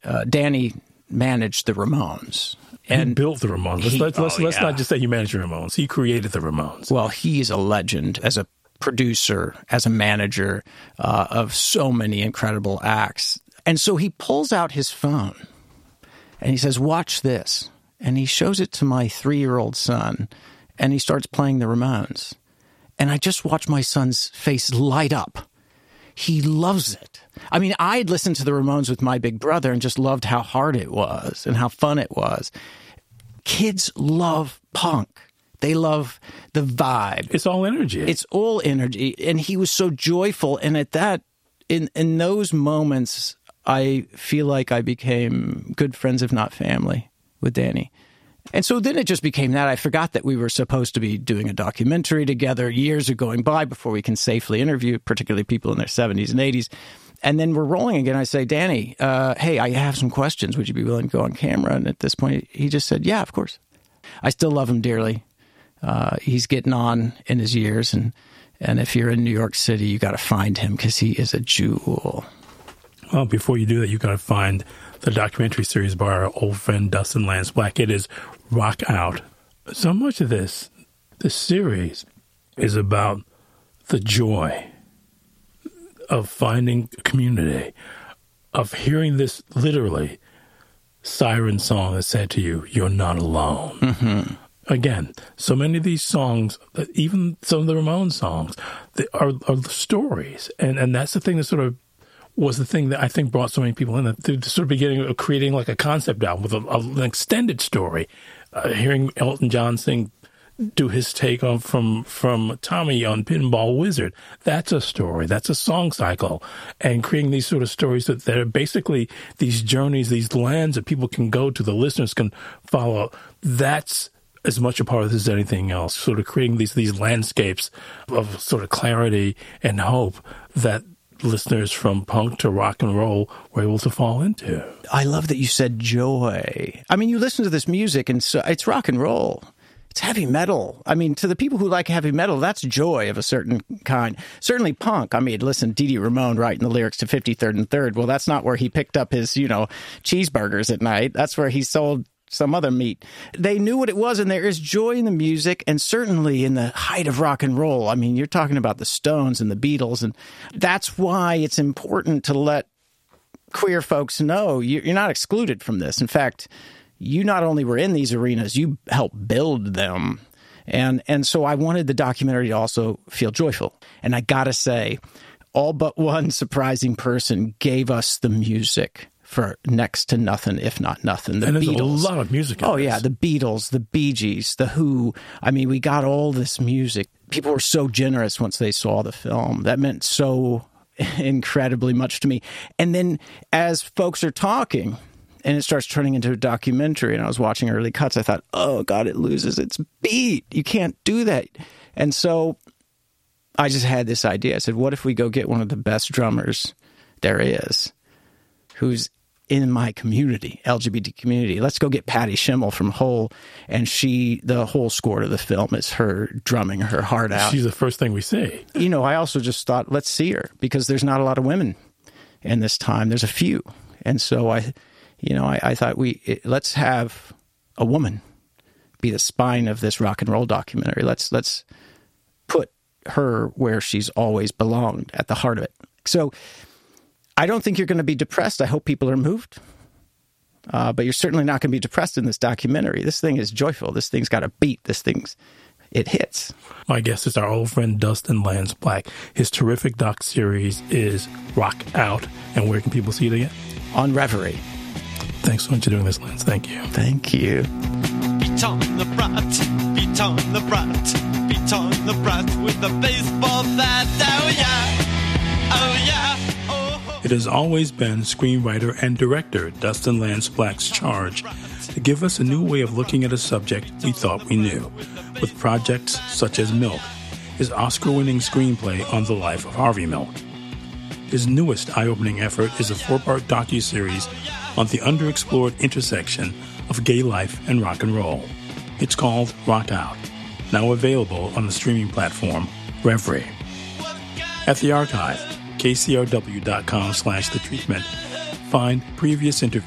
Danny managed the Ramones. And he built the Ramones. Let's not just say he managed the Ramones. He created the Ramones. Well, he is a legend as a producer, as a manager of so many incredible acts. And so he pulls out his phone and he says, watch this. And he shows it to my 3-year-old son and he starts playing the Ramones. And I just watched my son's face light up. He loves it. I mean, I'd listened to the Ramones with my big brother and just loved how hard it was and how fun it was. Kids love punk. They love the vibe. It's all energy. It's all energy. And he was so joyful. And at that, in those moments, I feel like I became good friends, if not family, with Danny. And so then it just became that. I forgot that we were supposed to be doing a documentary together. Years are going by before we can safely interview, particularly people in their 70s and 80s. And then we're rolling again. I say, Danny, hey, I have some questions. Would you be willing to go on camera? And at this point, he just said, yeah, of course. I still love him dearly. He's getting on in his years. And if you're in New York City, you got to find him because he is a jewel. Well, before you do that, you got to find the documentary series by our old friend Dustin Lance Black. It is Rock Out. So much of this series is about the joy of finding a community, of hearing this literally siren song that said to you, you're not alone. Mm-hmm. Again, so many of these songs, even some of the Ramones songs, they are stories. And that's the thing that sort of was the thing that I think brought so many people in, to sort of beginning of creating like a concept album with an extended story. Hearing Elton John do his take on from Tommy on Pinball Wizard. That's a story. That's a song cycle. And creating these sort of stories that are basically these journeys, these lands that people can go to, the listeners can follow. That's as much a part of this as anything else, sort of creating these landscapes of sort of clarity and hope that listeners from punk to rock and roll were able to fall into. I love that you said joy. I mean, you listen to this music and so it's rock and roll. It's heavy metal. I mean, to the people who like heavy metal, that's joy of a certain kind. Certainly punk. I mean, listen, Dee Dee Ramone writing the lyrics to 53rd and 3rd. Well, that's not where he picked up his, cheeseburgers at night. That's where he sold some other meat. They knew what it was, and there is joy in the music, and certainly in the height of rock and roll. I mean, you're talking about the Stones and the Beatles, and that's why it's important to let queer folks know you're not excluded from this. In fact, you not only were in these arenas, you helped build them. And so I wanted the documentary to also feel joyful. And I got to say, all but one surprising person gave us the music for next to nothing, if not nothing. And there's a lot of music in this. Yeah, the Beatles, the Bee Gees, the Who. I mean, we got all this music. People were so generous once they saw the film. That meant so incredibly much to me. And then as folks are talking, and it starts turning into a documentary, and I was watching early cuts, I thought, oh, God, it loses its beat. You can't do that. And so I just had this idea. I said, what if we go get one of the best drummers there is, who's in my community, LGBT community? Let's go get Patty Schimmel from Hole, and the whole score to the film is her drumming her heart out. She's the first thing we see. I also just thought, let's see her, because there's not a lot of women in this time. There's a few. And so I thought let's have a woman be the spine of this rock and roll documentary. Let's put her where she's always belonged, at the heart of it. So I don't think you're going to be depressed. I hope people are moved. But you're certainly not going to be depressed in this documentary. This thing is joyful. This thing's got a beat. It hits. My guest is our old friend Dustin Lance Black. His terrific doc series is Rock Out. And where can people see it again? On Reverie. Thanks so much for doing this, Lance. Thank you. Thank you. Beat on the brat, beat on the brat, beat on the brat with the baseball bat. Oh yeah, oh yeah. It has always been screenwriter and director Dustin Lance Black's charge to give us a new way of looking at a subject we thought we knew, with projects such as Milk, his Oscar-winning screenplay on the life of Harvey Milk. His newest eye-opening effort is a 4-part docuseries on the underexplored intersection of gay life and rock and roll. It's called Rock Out, now available on the streaming platform Reverie. At the archive, kcrw.com/thetreatment, find previous interviews